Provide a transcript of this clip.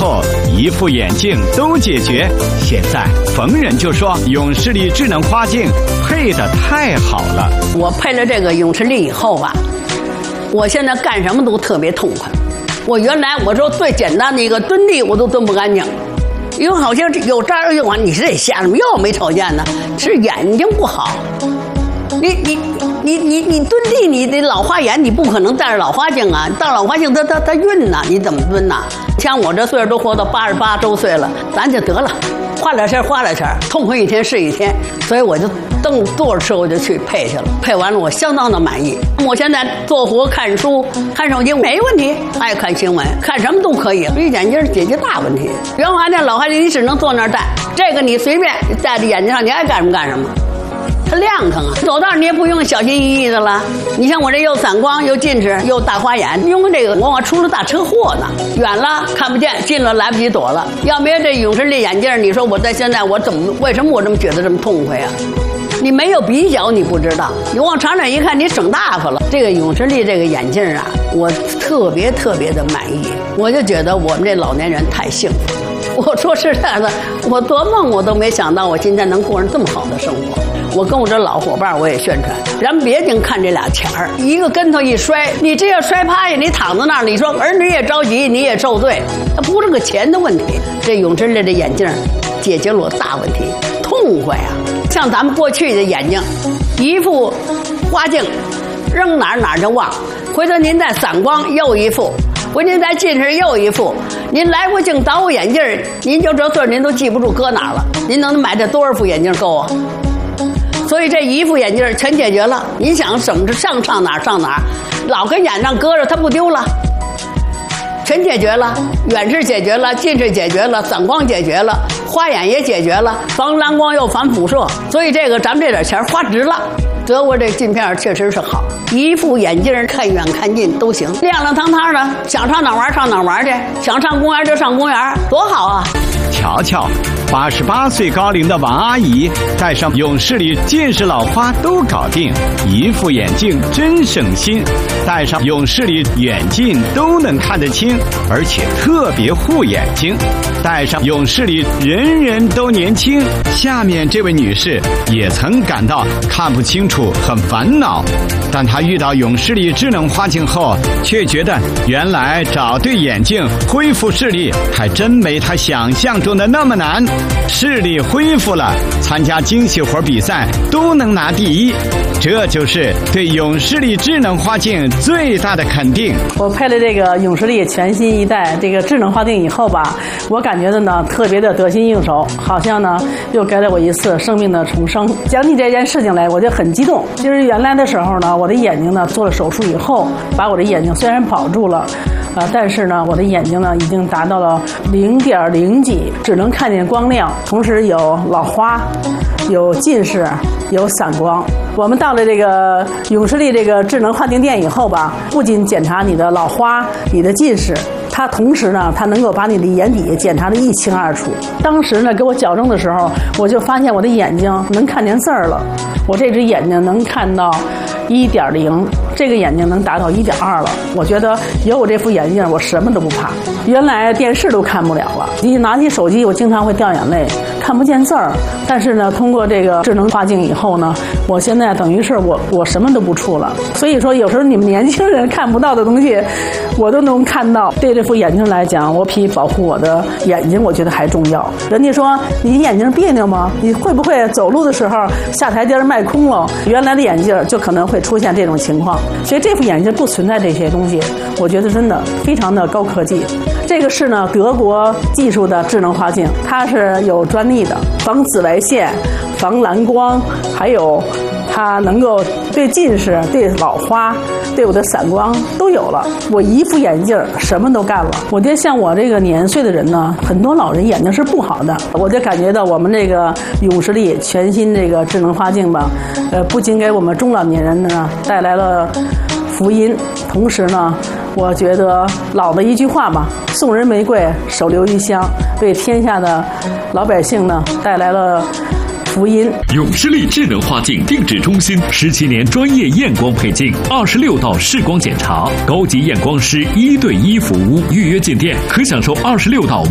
后，一副眼镜都解决。现在逢人就说永视力智能花镜配得太好了。 我配了这个永视力以后吧，我现在干什么都特别痛快。我原来我说最简单的一个蹲地我都蹲不干净，因为好像有这儿用完，你是得瞎什么药没瞅见呢？是眼睛不好。你蹲地，你得老花眼，你不可能戴着老花镜啊！戴老花镜它晕呐，你怎么蹲呐？像我这岁数都活到88周岁了，咱就得了，花点钱，痛快一天是一天。所以我就蹬坐着车我就去配去了，配完了我相当的满意。我现在做活、看书、看手机没问题，爱看新闻，看什么都可以。这眼镜解决大问题。原来那老花镜你只能坐那儿戴，这个你随便戴在眼睛上，你爱干什么干什么。它亮堂啊，走道你也不用小心翼翼的了。你像我这又散光又近视又大花眼，因为这个我出了大车祸呢，远了看不见，近了来不及躲了。要没有这永视力眼镜，你说我在现在我为什么我这么觉得这么痛快啊？你没有比较你不知道，你往长远一看你省大发了。这个永视力这个眼镜啊，我特别的满意，我就觉得我们这老年人太幸福了。我说实在的，我做梦我都没想到我今天能过上这么好的生活。我跟我这老伙伴我也宣传，咱们别净看这俩钱儿，一个跟头一摔，你这要摔趴下，你躺在那儿，你说儿女也着急，你也受罪，它不是个钱的问题。这永视力的眼镜解决了我大问题，痛快啊！像咱们过去的眼睛，一副花镜，扔哪儿就忘，回头您再散光又一副。回您再近视又一副，您来过镜倒过眼镜，您就这岁您都记不住搁哪了。您能买这多少副眼镜够啊？所以这一副眼镜全解决了。你想怎么上哪儿，老跟眼上搁着它不丢了，全解决了。远视解决了，近视解决了，散光解决了，花眼也解决了，防蓝光又防辐射。所以这个咱们这点钱花值了。德国这镜片确实是好，一副眼镜看远看近都行，亮堂堂的，想上哪玩上哪玩去，想上公园就上公园，多好啊！ 瞧瞧，88岁高龄的王阿姨戴上永视力，近视老花都搞定，一副眼镜真省心。戴上永视力远近都能看得清，而且特别护眼睛。戴上永视力，人人都年轻。下面这位女士也曾感到看不清楚，很烦恼，但她遇到永视力智能花镜后，却觉得原来找对眼镜恢复视力还真没她想象中的那么难。视力恢复了，参加精细活比赛都能拿第一，这就是对永视力智能花镜最大的肯定。 我配了这个永视力全新一代这个智能花镜以后吧，我感觉的呢特别的得心应手，好像呢又给了我一次生命的重生。讲起这件事情来，我就很激动。就是原来的时候呢，我的眼睛呢做了手术以后，把我的眼睛虽然保住了，但是呢，我的眼睛呢已经达到了0.0几，只能看见光亮，同时有老花，有近视，有散光。我们到了这个永视力这个智能花镜店以后吧，不仅检查你的老花、你的近视，它同时呢，它能够把你的眼底检查得一清二楚。当时呢，给我矫正的时候，我就发现我的眼睛能看见字儿了，我这只眼睛能看到1.0，这个眼睛能达到1.2了。我觉得有我这副眼镜，我什么都不怕。原来电视都看不了了，你拿起手机，我经常会掉眼泪，看不见字儿。但是呢，通过这个智能花镜以后呢，我现在等于是我什么都不触了。所以说，有时候你们年轻人看不到的东西，我都能看到。对这副眼镜来讲，我比保护我的眼睛，我觉得还重要。人家说你眼睛别扭吗？你会不会走路的时候下台阶迈空了？原来的眼镜就可能会出现这种情况。所以这副眼镜不存在这些东西，我觉得真的非常的高科技。这个是呢德国技术的智能花镜，它是有专利的，防紫外线、防蓝光，还有它能够对近视、对老花、对我的散光都有了。我一副眼镜什么都干了。我觉得像我这个年岁的人呢，很多老人眼睛是不好的。我就感觉到我们这个永视力全新这个智能花镜吧，不仅给我们中老年人呢带来了福音，同时呢，我觉得老的一句话吧，送人玫瑰，手留余香，为天下的老百姓呢带来了福音。 永视力智能花镜定制中心17年专业验光配镜，26道视光检查，高级验光师1对1服务，预约进店可享受26道